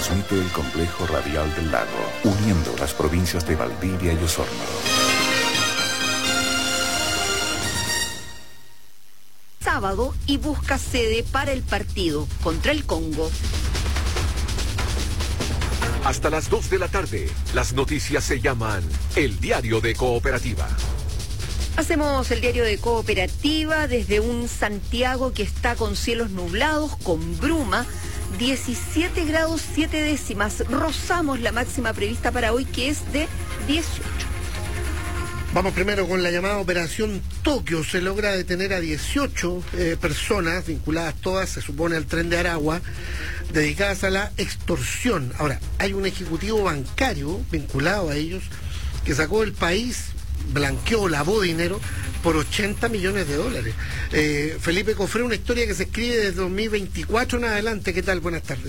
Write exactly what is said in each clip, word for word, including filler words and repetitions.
transmite el complejo radial del lago, uniendo las provincias de Valdivia y Osorno. Sábado y busca sede para el partido contra el Congo. Hasta las dos de la tarde, las noticias se llaman El Diario de Cooperativa. Hacemos el diario de Cooperativa desde un Santiago que está con cielos nublados, con bruma, diecisiete grados siete décimas. Rozamos la máxima prevista para hoy, que es de dieciocho. Vamos primero con la llamada Operación Tokio. Se logra detener a dieciocho eh, personas, vinculadas todas, se supone, al Tren de Aragua, dedicadas a la extorsión. Ahora, hay un ejecutivo bancario vinculado a ellos que sacó del país, blanqueó, lavó dinero por ochenta millones de dólares. Eh, Felipe Cofré, una historia que se escribe desde dos mil veinticuatro en adelante. ¿Qué tal? Buenas tardes.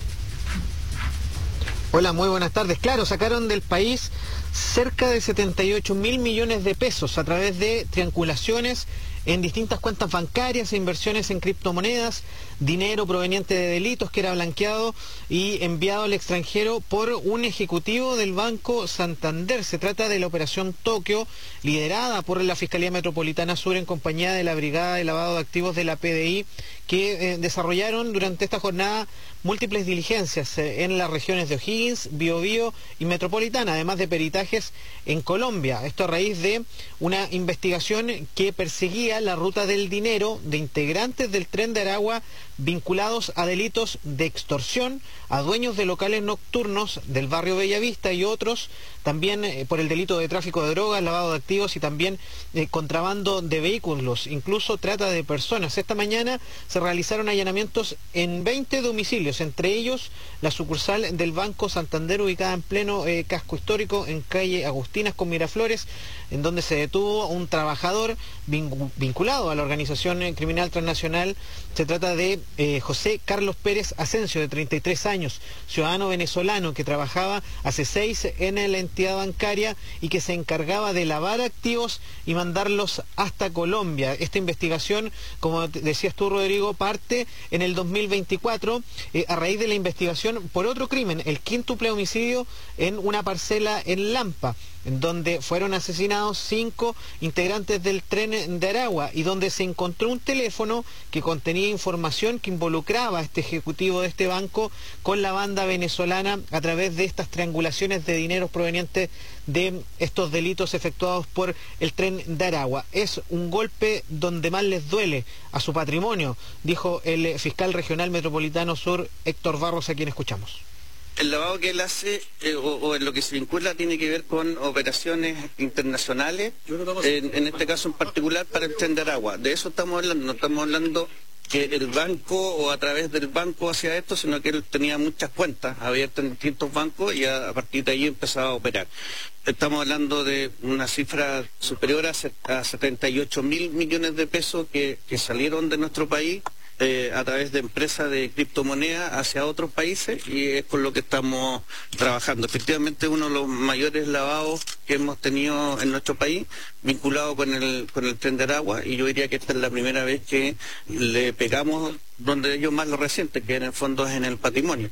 Hola, muy buenas tardes. Claro, sacaron del país cerca de setenta y ocho mil millones de pesos a través de triangulaciones en distintas cuentas bancarias e inversiones en criptomonedas, dinero proveniente de delitos que era blanqueado y enviado al extranjero por un ejecutivo del Banco Santander. Se trata de la Operación Tokio, liderada por la Fiscalía Metropolitana Sur en compañía de la Brigada de Lavado de Activos de la P D I, que eh, desarrollaron durante esta jornada múltiples diligencias eh, en las regiones de O'Higgins, Biobío y Metropolitana, además de peritajes en Colombia. Esto a raíz de una investigación que perseguía la ruta del dinero de integrantes del Tren de Aragua vinculados a delitos de extorsión, a dueños de locales nocturnos del barrio Bellavista y otros, también eh, por el delito de tráfico de drogas, lavado de activos y también eh, contrabando de vehículos, incluso trata de personas. Esta mañana se realizaron allanamientos en veinte domicilios, entre ellos la sucursal del Banco Santander ubicada en pleno eh, casco histórico en calle Agustinas con Miraflores, en donde se detuvo a un trabajador vinculado a la organización criminal transnacional. Se trata de eh, José Carlos Pérez Asensio, de treinta y tres años, ciudadano venezolano que trabajaba hace seis en la entidad bancaria y que se encargaba de lavar activos y mandarlos hasta Colombia. Esta investigación, como decías tú, Rodrigo, parte en el dos mil veinticuatro eh, a raíz de la investigación por otro crimen, el quíntuple homicidio en una parcela en Lampa, en donde fueron asesinados cinco integrantes del Tren de Aragua y donde se encontró un teléfono que contenía información que involucraba a este ejecutivo de este banco con la banda venezolana a través de estas triangulaciones de dineros provenientes de estos delitos efectuados por el Tren de Aragua. Es un golpe donde más les duele a su patrimonio, dijo el fiscal regional metropolitano sur, Héctor Barros, a quien escuchamos. El lavado que él hace, eh, o, o en lo que se vincula, tiene que ver con operaciones internacionales, en, en este caso en particular para el Tren de Aragua. De eso estamos hablando, no estamos hablando que el banco o a través del banco hacía esto, sino que él tenía muchas cuentas abiertas en distintos bancos y a, a partir de ahí empezaba a operar. Estamos hablando de una cifra superior a, a setenta y ocho mil millones de pesos que, que salieron de nuestro país Eh, a través de empresas de criptomonedas hacia otros países, y es con lo que estamos trabajando. Efectivamente, uno de los mayores lavados que hemos tenido en nuestro país, vinculado con el, con el Tren de Aragua, y yo diría que esta es la primera vez que le pegamos donde ellos más lo resienten, que en el fondo es en el patrimonio.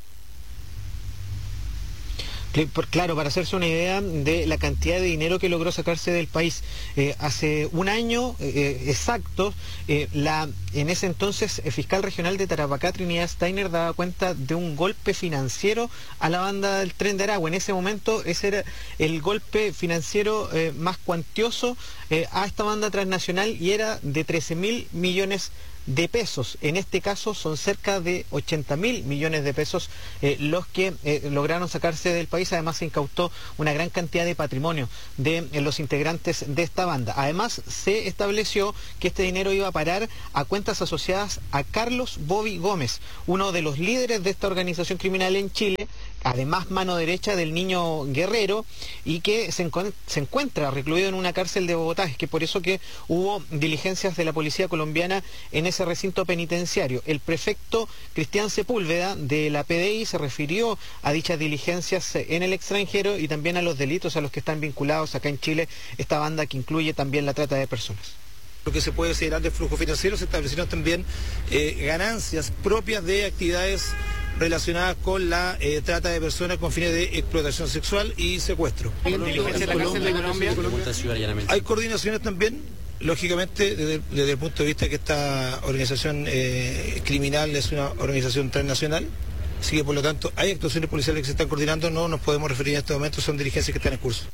Claro, para hacerse una idea de la cantidad de dinero que logró sacarse del país. Eh, hace un año eh, exacto, eh, la en ese entonces el fiscal regional de Tarapacá, Trinidad Steiner, daba cuenta de un golpe financiero a la banda del Tren de Aragua. En ese momento ese era el golpe financiero eh, más cuantioso eh, a esta banda transnacional, y era de trece mil millones de pesos. En este caso son cerca de ochenta mil millones de pesos eh, los que eh, lograron sacarse del país. Además se incautó una gran cantidad de patrimonio de eh, los integrantes de esta banda. Además se estableció que este dinero iba a parar a cuentas asociadas a Carlos Bobby Gómez, uno de los líderes de esta organización criminal en Chile, además mano derecha del Niño Guerrero, y que se, encu se encuentra recluido en una cárcel de Bogotá. Es que por eso que hubo diligencias de la policía colombiana en ese recinto penitenciario. El prefecto Cristian Sepúlveda de la P D I se refirió a dichas diligencias en el extranjero y también a los delitos a los que están vinculados acá en Chile esta banda, que incluye también la trata de personas. Lo que se puede considerar de flujo financiero, se establecieron también eh, ganancias propias de actividades relacionadas con la eh, trata de personas con fines de explotación sexual y secuestro. ¿Hay diligencia en la cárcel de Colombia? Hay coordinaciones también, lógicamente, desde, desde el punto de vista que esta organización eh, criminal es una organización transnacional, así que por lo tanto hay actuaciones policiales que se están coordinando, no nos podemos referir en este momento, son diligencias que están en curso.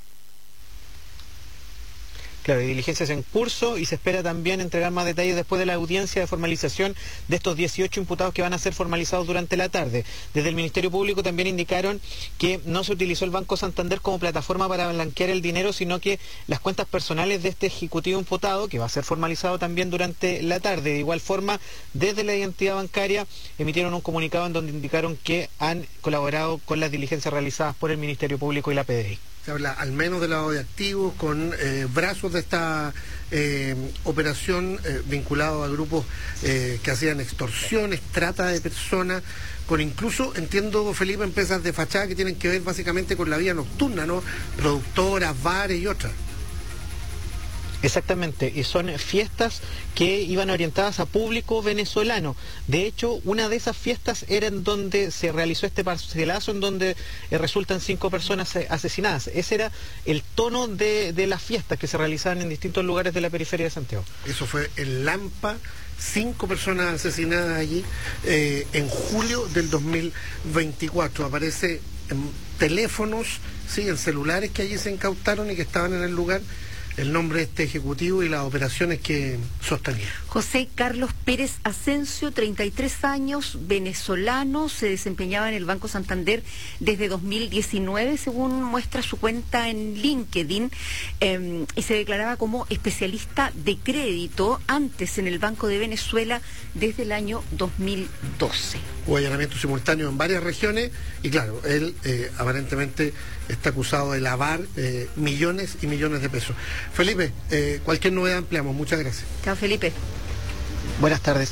Claro, hay diligencias en curso y se espera también entregar más detalles después de la audiencia de formalización de estos dieciocho imputados que van a ser formalizados durante la tarde. Desde el Ministerio Público también indicaron que no se utilizó el Banco Santander como plataforma para blanquear el dinero, sino que las cuentas personales de este ejecutivo imputado, que va a ser formalizado también durante la tarde. De igual forma, desde la identidad bancaria emitieron un comunicado en donde indicaron que han colaborado con las diligencias realizadas por el Ministerio Público y la P D I. Se habla al menos del lado de activos, con eh, brazos de esta eh, operación eh, vinculado a grupos eh, que hacían extorsiones, trata de personas, con incluso, entiendo, Felipe, empresas de fachada que tienen que ver básicamente con la vida nocturna, ¿no? Productoras, bares y otras. Exactamente, y son fiestas que iban orientadas a público venezolano. De hecho, una de esas fiestas era en donde se realizó este parcelazo, en donde eh, resultan cinco personas asesinadas. Ese era el tono de, de las fiestas que se realizaban en distintos lugares de la periferia de Santiago. Eso fue en Lampa, cinco personas asesinadas allí eh, en julio del dos mil veinticuatro. Aparece en teléfonos, sí, en celulares que allí se incautaron y que estaban en el lugar, el nombre de este ejecutivo y las operaciones que sostenía. José Carlos Pérez Asensio, treinta y tres años, venezolano, se desempeñaba en el Banco Santander desde dos mil diecinueve, según muestra su cuenta en LinkedIn, eh, y se declaraba como especialista de crédito antes en el Banco de Venezuela desde el año dos mil doce. Hubo allanamiento simultáneo en varias regiones y claro, él eh, aparentemente está acusado de lavar eh, millones y millones de pesos. Felipe, eh, cualquier novedad ampliamos. Muchas gracias. Chao, Felipe. Buenas tardes.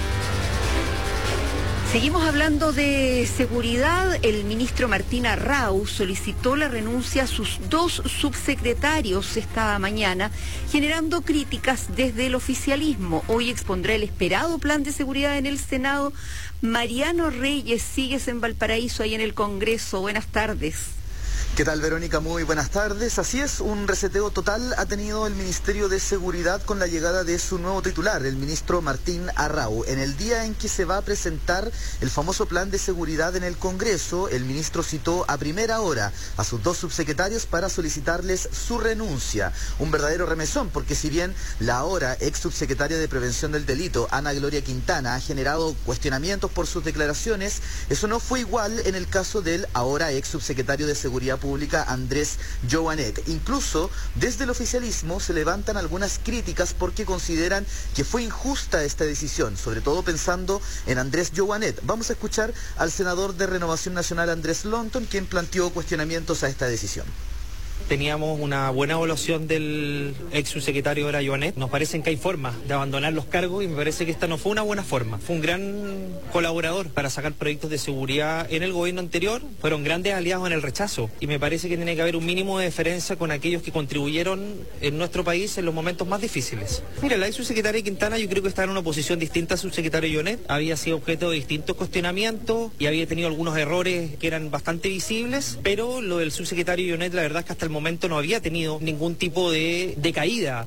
Seguimos hablando de seguridad. El ministro Martín Arrau solicitó la renuncia a sus dos subsecretarios esta mañana, generando críticas desde el oficialismo. Hoy expondrá el esperado plan de seguridad en el Senado. Mariano Reyes, sigues en Valparaíso, ahí en el Congreso. Buenas tardes. ¿Qué tal, Verónica? Muy buenas tardes. Así es, un reseteo total ha tenido el Ministerio de Seguridad con la llegada de su nuevo titular, el ministro Martín Arrau. En el día en que se va a presentar el famoso plan de seguridad en el Congreso, el ministro citó a primera hora a sus dos subsecretarios para solicitarles su renuncia. Un verdadero remesón, porque si bien la ahora ex subsecretaria de Prevención del Delito, Ana Gloria Quintana, ha generado cuestionamientos por sus declaraciones, eso no fue igual en el caso del ahora ex subsecretario de Seguridad Pública, Andrés Joanet. Incluso desde el oficialismo se levantan algunas críticas porque consideran que fue injusta esta decisión, sobre todo pensando en Andrés Joanet. Vamos a escuchar al senador de Renovación Nacional, Andrés Lonton, quien planteó cuestionamientos a esta decisión. Teníamos una buena evaluación del ex subsecretario de la Joanet. Nos parece que hay formas de abandonar los cargos y me parece que esta no fue una buena forma. Fue un gran colaborador para sacar proyectos de seguridad en el gobierno anterior. Fueron grandes aliados en el rechazo y me parece que tiene que haber un mínimo de deferencia con aquellos que contribuyeron en nuestro país en los momentos más difíciles. Mira, la ex subsecretaria Quintana yo creo que está en una posición distinta al subsecretario Joanet. Había sido objeto de distintos cuestionamientos y había tenido algunos errores que eran bastante visibles, pero lo del subsecretario Joanet la verdad es que hasta el momento no había tenido ningún tipo de, de caída.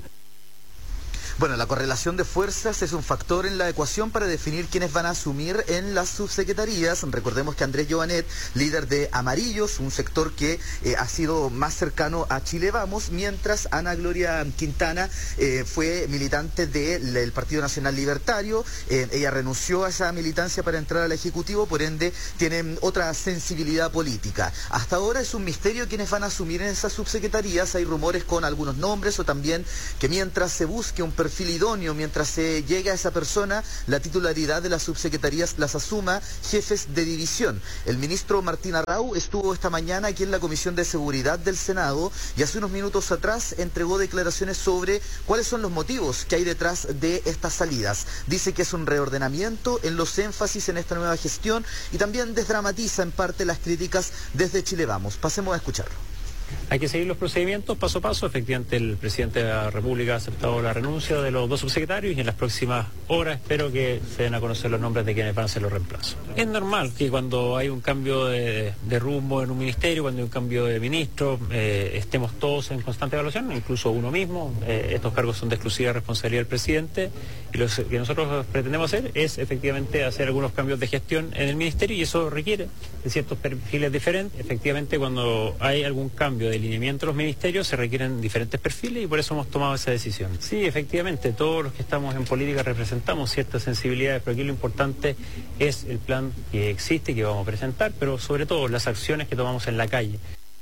Bueno, la correlación de fuerzas es un factor en la ecuación para definir quiénes van a asumir en las subsecretarías. Recordemos que Andrés Joanet, líder de Amarillos, un sector que eh, ha sido más cercano a Chile Vamos, mientras Ana Gloria Quintana eh, fue militante del de, Partido Nacional Libertario. Eh, ella renunció a esa militancia para entrar al Ejecutivo, por ende tienen otra sensibilidad política. Hasta ahora es un misterio quiénes van a asumir en esas subsecretarías. Hay rumores con algunos nombres o también que mientras se busque un perfil idóneo, mientras se llegue a esa persona, la titularidad de las subsecretarías las asuma jefes de división. El ministro Martín Arrau estuvo esta mañana aquí en la Comisión de Seguridad del Senado y hace unos minutos atrás entregó declaraciones sobre cuáles son los motivos que hay detrás de estas salidas. Dice que es un reordenamiento en los énfasis en esta nueva gestión y también desdramatiza en parte las críticas desde Chile Vamos. Pasemos a escucharlo. Hay que seguir los procedimientos paso a paso. Efectivamente, el presidente de la República ha aceptado la renuncia de los dos subsecretarios y en las próximas horas espero que se den a conocer los nombres de quienes van a ser los reemplazos. Es normal que cuando hay un cambio de, de rumbo en un ministerio, cuando hay un cambio de ministro, eh, estemos todos en constante evaluación, incluso uno mismo. Eh, estos cargos son de exclusiva responsabilidad del presidente y lo que nosotros pretendemos hacer es efectivamente hacer algunos cambios de gestión en el ministerio y eso requiere de ciertos perfiles diferentes. Efectivamente, cuando hay algún cambio de alineamiento de los ministerios se requieren diferentes perfiles y por eso hemos tomado esa decisión. Sí, efectivamente, todos los que estamos en política representamos ciertas sensibilidades, pero aquí lo importante es el plan que existe, que vamos a presentar, pero sobre todo las acciones que tomamos en la calle.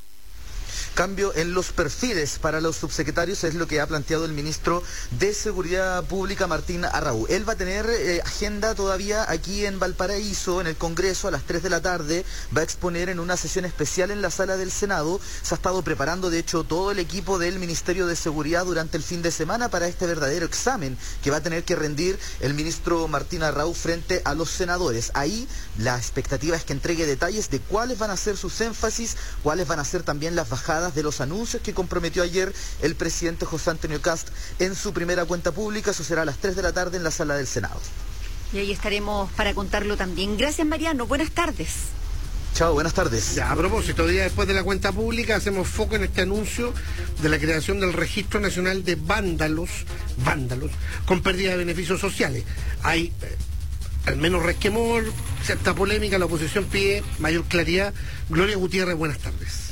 Cambio en los perfiles para los subsecretarios es lo que ha planteado el ministro de Seguridad Pública, Martín Arrau. Él va a tener eh, agenda todavía aquí en Valparaíso, en el Congreso, a las tres de la tarde. Va a exponer en una sesión especial en la sala del Senado. Se ha estado preparando, de hecho, todo el equipo del Ministerio de Seguridad durante el fin de semana para este verdadero examen que va a tener que rendir el ministro Martín Arrau frente a los senadores. Ahí la expectativa es que entregue detalles de cuáles van a ser sus énfasis, cuáles van a ser también las bajadas de los anuncios que comprometió ayer el presidente José Antonio Kast en su primera cuenta pública. Eso será a las tres de la tarde en la sala del Senado. Y ahí estaremos para contarlo también. Gracias, Mariano. Buenas tardes. Chao, buenas tardes. Ya, a propósito, día después de la cuenta pública, hacemos foco en este anuncio de la creación del Registro Nacional de Vándalos, vándalos, con pérdida de beneficios sociales. Hay eh, al menos resquemor, cierta polémica, la oposición pide mayor claridad. Gloria Gutiérrez, buenas tardes.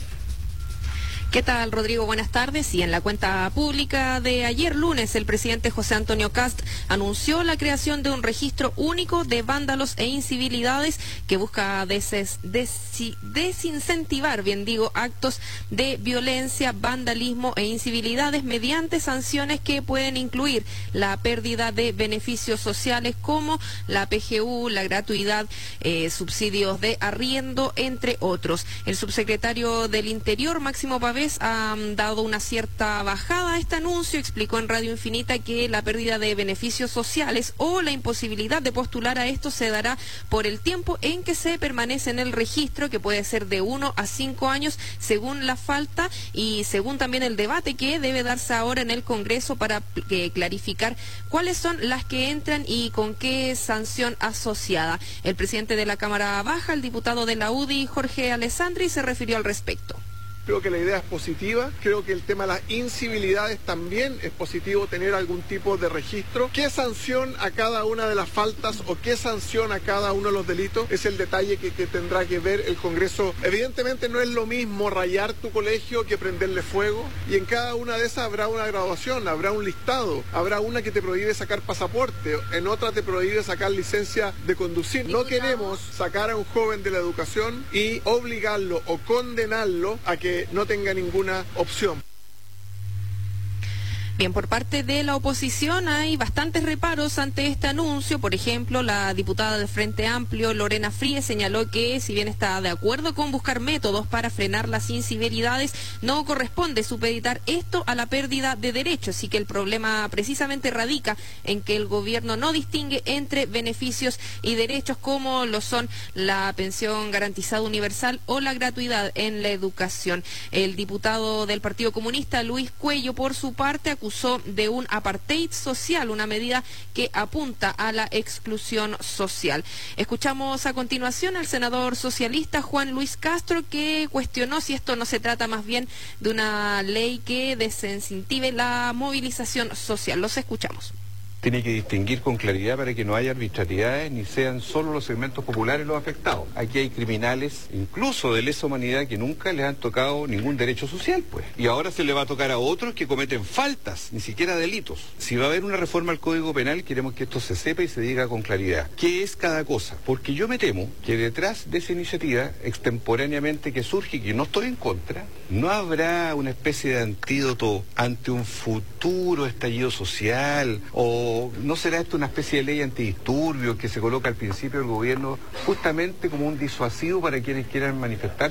¿Qué tal, Rodrigo? Buenas tardes. Y en la cuenta pública de ayer lunes, el presidente José Antonio Kast anunció la creación de un registro único de vándalos e incivilidades que busca deses, desi, desincentivar, bien digo, actos de violencia, vandalismo e incivilidades mediante sanciones que pueden incluir la pérdida de beneficios sociales como la P G U, la gratuidad, eh, subsidios de arriendo, entre otros. El subsecretario del Interior, Máximo Pavés, ha dado una cierta bajada a este anuncio. Explicó en Radio Infinita que la pérdida de beneficios sociales o la imposibilidad de postular a esto se dará por el tiempo en que se permanece en el registro, que puede ser de uno a cinco años según la falta y según también el debate que debe darse ahora en el Congreso para eh, clarificar cuáles son las que entran y con qué sanción asociada. El presidente de la Cámara Baja, el diputado de la U D I, Jorge Alessandri, se refirió al respecto. Creo que la idea es positiva, creo que el tema de las incivilidades también es positivo, tener algún tipo de registro. ¿Qué sanción a cada una de las faltas o qué sanción a cada uno de los delitos? Es el detalle que, que tendrá que ver el Congreso. Evidentemente no es lo mismo rayar tu colegio que prenderle fuego, y en cada una de esas habrá una graduación, habrá un listado, habrá una que te prohíbe sacar pasaporte, en otra te prohíbe sacar licencia de conducir. No queremos sacar a un joven de la educación y obligarlo o condenarlo a que no tenga ninguna opción. Bien, por parte de la oposición hay bastantes reparos ante este anuncio. Por ejemplo, la diputada del Frente Amplio, Lorena Fríes, señaló que si bien está de acuerdo con buscar métodos para frenar las incivilidades, no corresponde supeditar esto a la pérdida de derechos, y que el problema precisamente radica en que el gobierno no distingue entre beneficios y derechos como lo son la pensión garantizada universal o la gratuidad en la educación. El diputado del Partido Comunista, Luis Cuello, por su parte, acusó de un apartheid social, una medida que apunta a la exclusión social. Escuchamos a continuación al senador socialista Juan Luis Castro, que cuestionó si esto no se trata más bien de una ley que desincentive la movilización social. Los escuchamos. Tiene que distinguir con claridad para que no haya arbitrariedades ni sean solo los segmentos populares los afectados. Aquí hay criminales, incluso de lesa humanidad, que nunca les han tocado ningún derecho social, pues. Y ahora se le va a tocar a otros que cometen faltas, ni siquiera delitos. Si va a haber una reforma al Código Penal, queremos que esto se sepa y se diga con claridad. ¿Qué es cada cosa? Porque yo me temo que detrás de esa iniciativa, extemporáneamente que surge y que no estoy en contra, no habrá una especie de antídoto ante un futuro estallido social, o no será esto una especie de ley antidisturbios que se coloca al principio del gobierno justamente como un disuasivo para quienes quieran manifestar